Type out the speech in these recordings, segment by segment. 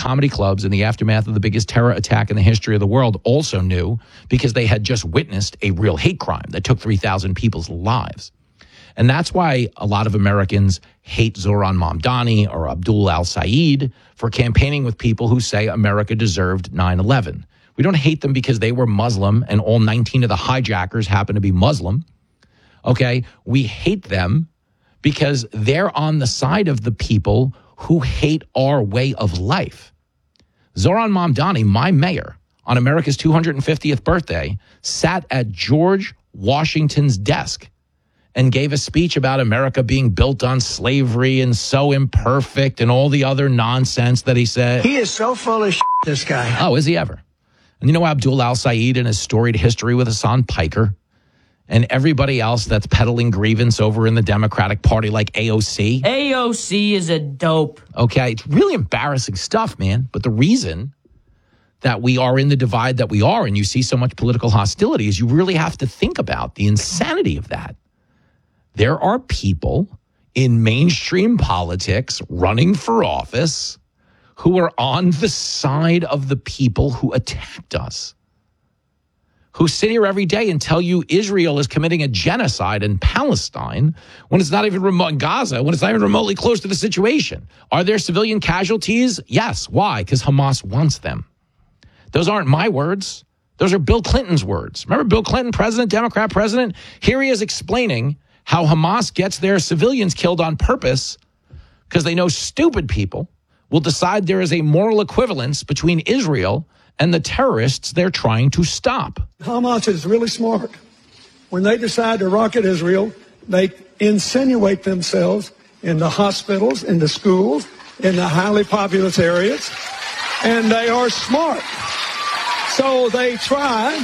comedy clubs in the aftermath of the biggest terror attack in the history of the world also knew, because they had just witnessed a real hate crime that took 3,000 people's lives. And that's why a lot of Americans hate Zohran Mamdani or Abdul al-Sayed for campaigning with people who say America deserved 9/11. We don't hate them because they were Muslim and all 19 of the hijackers happen to be Muslim. Okay? We hate them because they're on the side of the people who hate our way of life. Zohran Mamdani, my mayor, on America's 250th birthday, sat at George Washington's desk and gave a speech about America being built on slavery and so imperfect and all the other nonsense that he said. He is so full of shit, this guy. Oh, is he ever? And you know Abdul al-Sayed and his storied history with Hassan Piker and everybody else that's peddling grievance over in the Democratic Party like AOC? AOC is a dope. Okay, it's really embarrassing stuff, man. But the reason that we are in the divide that we are and you see so much political hostility is you really have to think about the insanity of that. There are people in mainstream politics running for office who are on the side of the people who attacked us, who sit here every day and tell you Israel is committing a genocide in Palestine when it's not even remote in Gaza, when it's not even remotely close to the situation. Are there civilian casualties? Yes. Why? Because Hamas wants them. Those aren't my words. Those are Bill Clinton's words. Remember Bill Clinton, president, Democrat president? Here he is explaining how Hamas gets their civilians killed on purpose because they know stupid people will decide there is a moral equivalence between Israel and the terrorists they're trying to stop. Hamas is really smart. When they decide to rocket Israel, they insinuate themselves in the hospitals, in the schools, in the highly populous areas, and they are smart. So they try.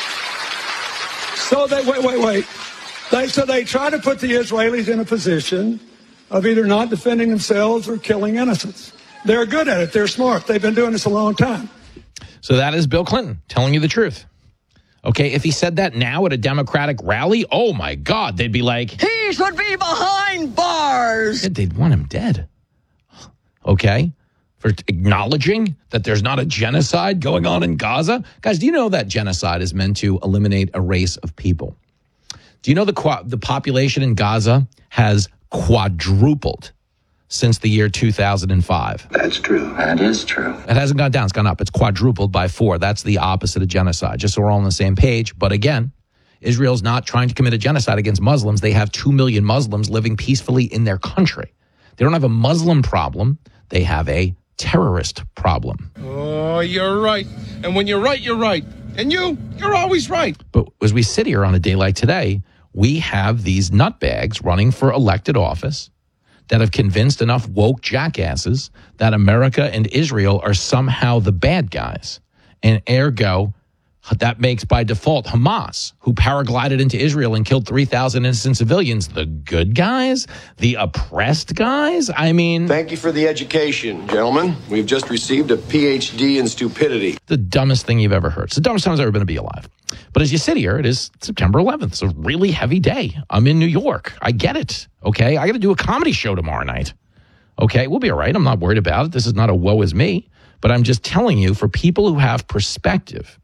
They try to put the Israelis in a position of either not defending themselves or killing innocents. They're good at it. They're smart. They've been doing this a long time. So that is Bill Clinton telling you the truth. Okay, if he said that now at a Democratic rally, oh my God, they'd be like, He should be behind bars. They'd want him dead. Okay, for acknowledging that there's not a genocide going on in Gaza. Guys, do you know that genocide is meant to eliminate a race of people? Do you know the population in Gaza has quadrupled since the year 2005? That's true. That is true. It hasn't gone down. It's gone up. It's quadrupled by 4. That's the opposite of genocide, just so we're all on the same page. But again, Israel's not trying to commit a genocide against Muslims. They have 2 million Muslims living peacefully in their country. They don't have a Muslim problem. They have a terrorist problem. Oh, you're right. And when you're right, you're right. And you're always right. But as we sit here on a day like today, we have these nutbags running for elected office that have convinced enough woke jackasses that America and Israel are somehow the bad guys. And ergo, that makes by default Hamas, who paraglided into Israel and killed 3,000 innocent civilians, the good guys, the oppressed guys. I mean, thank you for the education, gentlemen. We've just received a PhD in stupidity. The dumbest thing you've ever heard. It's the dumbest time I've ever been to be alive. But as you sit here, it is September 11th. It's a really heavy day. I'm in New York. I get it. Okay. I got to do a comedy show tomorrow night. Okay. We'll be all right. I'm not worried about it. This is not a woe is me. But I'm just telling you, for people who have perspective,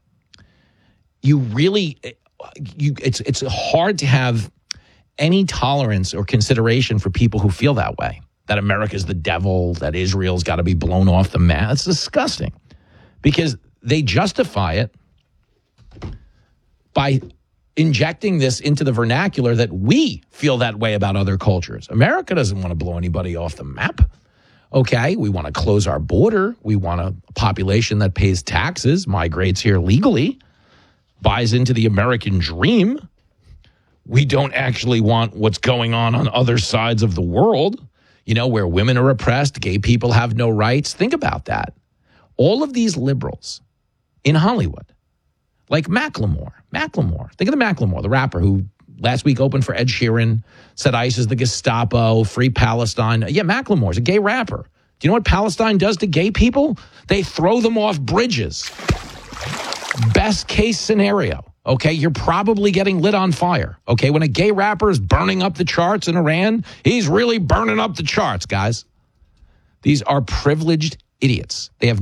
it's hard to have any tolerance or consideration for people who feel that way, that America's the devil, that Israel's got to be blown off the map. It's disgusting because they justify it by injecting this into the vernacular that we feel that way about other cultures. America doesn't want to blow anybody off the map. Okay, we want to close our border. We want a population that pays taxes, migrates here legally, buys into the American dream. We don't actually want what's going on other sides of the world, where women are oppressed, gay people have no rights. Think about that. All of these liberals in Hollywood, like Macklemore. Think of the Macklemore, the rapper who last week opened for Ed Sheeran, said ICE is the Gestapo, free Palestine. Yeah, Macklemore's a gay rapper. Do you know what Palestine does to gay people? They throw them off bridges. Best case scenario, okay? You're probably getting lit on fire, okay? When a gay rapper is burning up the charts in Iran, he's really burning up the charts, guys. These are privileged idiots. They have